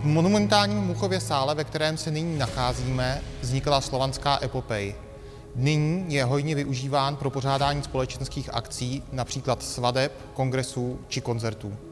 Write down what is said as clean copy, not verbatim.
V monumentálním Muchově sále, ve kterém se nyní nacházíme, vznikla slovanská epopej. Nyní je hojně využíván pro pořádání společenských akcí, například svateb, kongresů či koncertů.